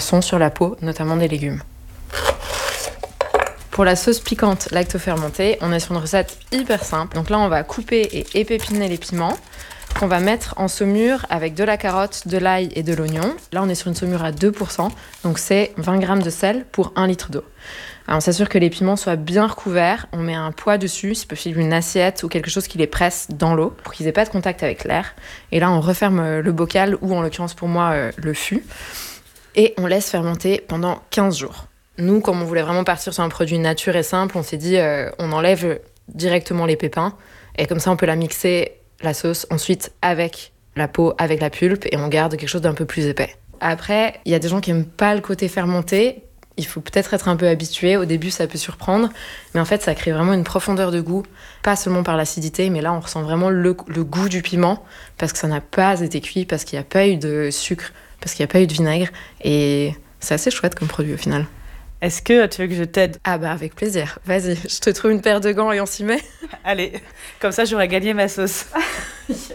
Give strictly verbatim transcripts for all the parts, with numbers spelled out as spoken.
sont sur la peau, notamment des légumes. Pour la sauce piquante lactofermentée, on est sur une recette hyper simple. Donc là, on va couper et épépiner les piments qu'on va mettre en saumure avec de la carotte, de l'ail et de l'oignon. Là, on est sur une saumure à deux pour cent, donc c'est vingt grammes de sel pour un litre d'eau. Alors, on s'assure que les piments soient bien recouverts. On met un poids dessus, si possible une assiette ou quelque chose qui les presse dans l'eau pour qu'ils n'aient pas de contact avec l'air. Et là, on referme le bocal ou en l'occurrence pour moi, euh, le fût. Et on laisse fermenter pendant quinze jours. Nous, comme on voulait vraiment partir sur un produit nature et simple, on s'est dit euh, on enlève directement les pépins et comme ça, on peut la mixer la sauce ensuite avec la peau, avec la pulpe et on garde quelque chose d'un peu plus épais. Après, il y a des gens qui n'aiment pas le côté fermenté. Il faut peut-être être un peu habitué. Au début, ça peut surprendre. Mais en fait, ça crée vraiment une profondeur de goût. Pas seulement par l'acidité, mais là, on ressent vraiment le, le goût du piment parce que ça n'a pas été cuit, parce qu'il n'y a pas eu de sucre, parce qu'il n'y a pas eu de vinaigre. Et c'est assez chouette comme produit au final. Est-ce que tu veux que je t'aide ? Ah bah avec plaisir. Vas-y, je te trouve une paire de gants et on s'y met. Allez, comme ça j'aurais gagné ma sauce. Yes.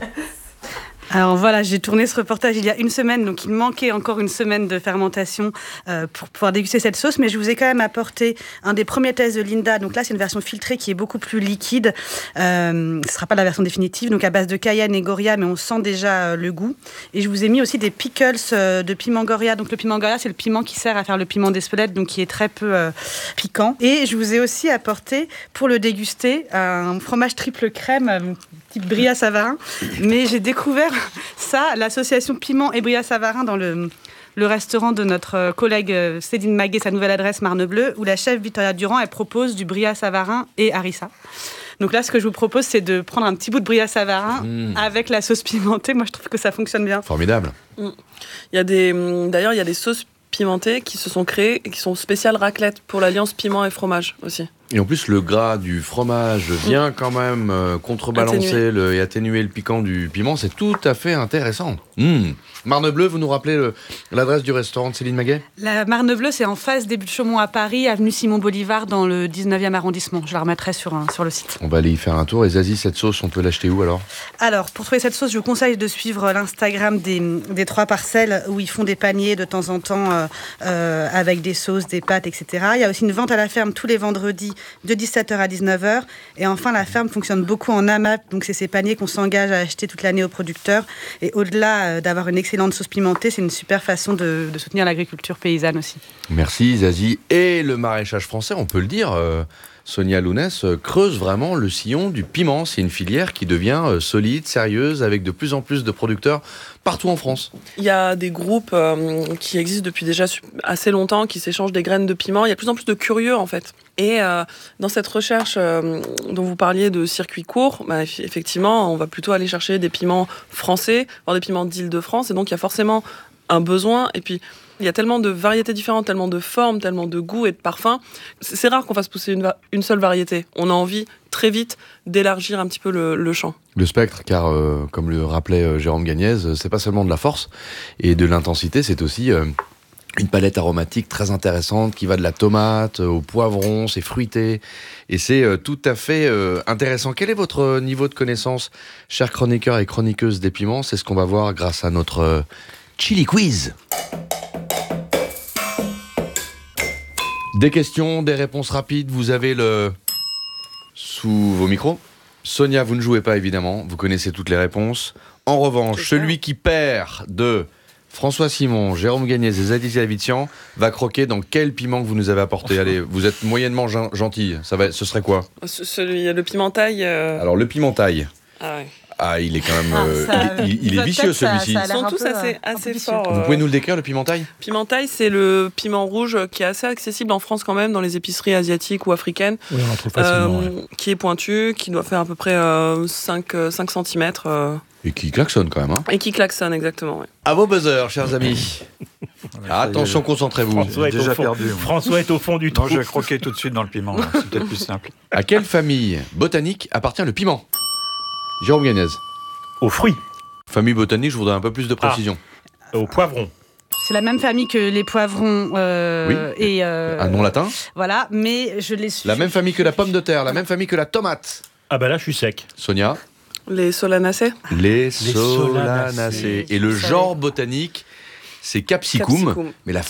Alors voilà, j'ai tourné ce reportage il y a une semaine, donc il manquait encore une semaine de fermentation euh, pour pouvoir déguster cette sauce, mais je vous ai quand même apporté un des premiers tests de Linda. Donc là, c'est une version filtrée qui est beaucoup plus liquide. Euh, ce ne sera pas la version définitive, donc à base de cayenne et goria, mais on sent déjà euh, le goût. Et je vous ai mis aussi des pickles euh, de piment goria. Donc le piment goria, c'est le piment qui sert à faire le piment d'Espelette, donc qui est très peu euh, piquant. Et je vous ai aussi apporté, pour le déguster, un fromage triple crème, euh, type Bria Savarin. Mais j'ai découvert ça, l'association piment et Bria Savarin dans le, le restaurant de notre collègue Céline Maguet, sa nouvelle adresse Marne-Bleu, où la chef Victoria Durand, elle propose du Bria Savarin et harissa. Donc là, ce que je vous propose, c'est de prendre un petit bout de Bria Savarin mmh. avec la sauce pimentée. Moi, je trouve que ça fonctionne bien. Formidable. Mmh. Il y a des, d'ailleurs, il y a des sauces pimentées qui se sont créées et qui sont spéciales raclette pour l'alliance piment et fromage aussi. Et en plus, le gras du fromage vient mmh. quand même euh, contrebalancer le, et atténuer le piquant du piment. C'est tout à fait intéressant. Mmh. Marne-Bleu, vous nous rappelez le, l'adresse du restaurant de Céline Maguet ? La Marne-Bleu, c'est en face des Buttes-Chaumont à Paris, avenue Simon-Bolivar, dans le dix-neuvième arrondissement. Je la remettrai sur, un, sur le site. On va aller y faire un tour. Et Zazie, cette sauce, on peut l'acheter où alors ? Alors, pour trouver cette sauce, je vous conseille de suivre l'Instagram des, des Trois Parcelles, où ils font des paniers de temps en temps euh, euh, avec des sauces, des pâtes, et cetera. Il y a aussi une vente à la ferme tous les vendredis de dix-sept heures à dix-neuf heures. Et enfin, la ferme fonctionne beaucoup en A M A P, donc c'est ces paniers qu'on s'engage à acheter toute l'année aux producteurs. Et au-delà euh, d'avoir une excellente sauce pimentée, c'est une super façon de, de soutenir l'agriculture paysanne aussi. Merci Zazie. Et le maraîchage français, on peut le dire, euh, Sonia Lounès euh, creuse vraiment le sillon du piment. C'est une filière qui devient euh, solide, sérieuse, avec de plus en plus de producteurs partout en France. Il y a des groupes euh, qui existent depuis déjà assez longtemps, qui s'échangent des graines de piment. Il y a de plus en plus de curieux en fait. Et euh, dans cette recherche euh, dont vous parliez de circuit court, bah, effectivement, on va plutôt aller chercher des piments français, voire des piments d'Île-de-France. Et donc, il y a forcément un besoin. Et puis, il y a tellement de variétés différentes, tellement de formes, tellement de goûts et de parfums. C'est rare qu'on fasse pousser une, va- une seule variété. On a envie, très vite, d'élargir un petit peu le, le champ. Le spectre, car euh, comme le rappelait euh, Jérôme Gagnez, c'est pas seulement de la force et de l'intensité, c'est aussi... Euh, une palette aromatique très intéressante qui va de la tomate au poivron, c'est fruité et c'est euh, tout à fait euh, intéressant. Quel est votre niveau de connaissance, chers chroniqueurs et chroniqueuses des piments ? C'est ce qu'on va voir grâce à notre euh, Chili Quiz. Des questions, des réponses rapides, vous avez le... sous vos micros. Sonia, vous ne jouez pas évidemment, vous connaissez toutes les réponses. En revanche, celui qui perd de... François Simon, Jérôme Gagnez et Zazie Avitian va croquer dans quel piment que vous nous avez apporté. Allez, vous êtes moyennement gentil. Ça va, ce serait quoi ? Celui, le pimentaille. Euh... Alors le pimentaille. Ah ouais. Ah, il est quand même, euh, ah, ça, il, il, il est vicieux ça, celui-ci. ça Ils sont tous assez, assez forts. Vous pouvez nous le décrire, le pimentaille ? Pimentaille, c'est le piment rouge qui est assez accessible en France quand même, dans les épiceries asiatiques ou africaines. Oui, on en trouve facilement. Euh, ouais. Qui est pointu, qui doit faire à peu près euh, cinq centimètres. Euh... Et qui klaxonne quand même. Hein. Et qui klaxonne, exactement. Ouais. À vos buzzers, chers amis. Ah, attention, concentrez-vous. François est, déjà au fond, perdu, François est au fond du trou. Non, je vais croquer tout de suite dans le piment. Là. C'est peut-être plus simple. À quelle famille botanique appartient le piment ? Jérôme Gagnez. Aux fruits. Famille botanique, je voudrais un peu plus de précision. Ah, aux poivrons. C'est la même famille que les poivrons euh, oui. et... Euh, un nom latin. Voilà, mais je les suis... La même famille que la pomme de terre, la même famille que la tomate. Ah bah là, je suis sec. Sonia. Les solanacées. Les, Les solanacées. solanacées. Et le genre botanique, c'est Capsicum. Capsicum. Mais la